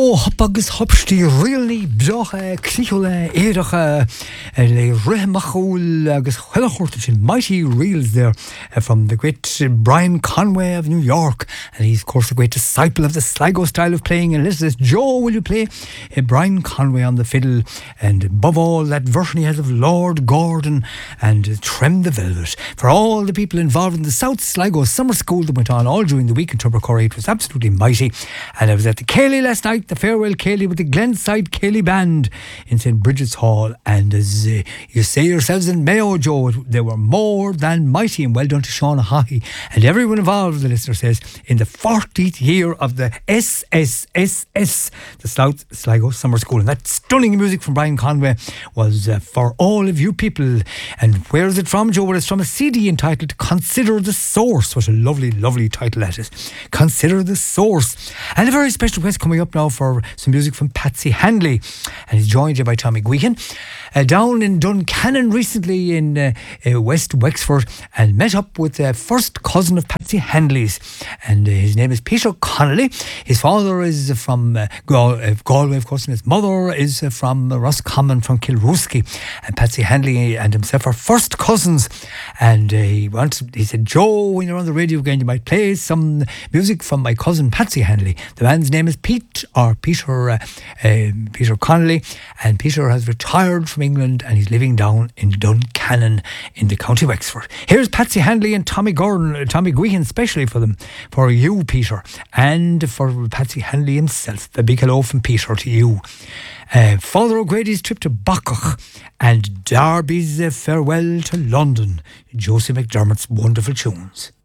Agus hopstí rialní beacha clíchola éireacha le rithmachúil agus chuilechorta sin mighty reels there from the great Brian Conway of New York, and he's of course the great disciple of the Sligo style of playing. And listen, Joe, will you play Brian Conway on the fiddle, and above all that version he has of Lord Gordon and Trem the Velvet. For all the people involved in the South Sligo summer school that went on all during the week in Tubbercorey, it was absolutely mighty. And I was at the Cayley last night, the farewell Cayley with the Glenside Cayley Band in St. Bridget's Hall, and as you say yourselves in Mayo, Joe, they were more than mighty, and well done to Sean Haughey and everyone involved, the listener says, in the 40th year of the SSSS, the South Sligo Summer School. And that stunning music from Brian Conway was for all of you people. And where is it from, Joe? Well, it's from a CD entitled Consider the Source. What a lovely, lovely title that is. Consider the Source. And a very special guest coming up now for some music from Patsy Handley, and he's joined here by Tommy Guigan. Down in Duncannon recently in West Wexford, and met up with the first cousin of Patsy Handley's, and his name is Peter Connolly. His father is from Galway, of course, and his mother is from Roscommon, from Kilrooski. And Patsy Handley and himself are first cousins, and he said, Joe, when you're on the radio again, you might play some music from my cousin Patsy Handley. The man's name is Peter Connolly, and Peter has retired from England and he's living down in Duncannon in the County Wexford. Here's Patsy Handley and Tommy Guigan, especially for you, Peter, and for Patsy Handley himself. A big hello from Peter to you. Father O'Grady's trip to Bacach and Darby's farewell to London. Josie McDermott's wonderful tunes.